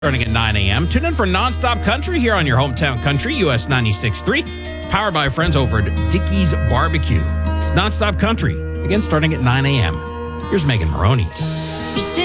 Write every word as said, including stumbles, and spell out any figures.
Starting at nine a.m. Tune in for Nonstop Country here on your hometown country, U S ninety-six point three. It's powered by our friends over at Dickey's Barbecue. It's Nonstop Country, again starting at nine a.m. Here's Megan Maroney.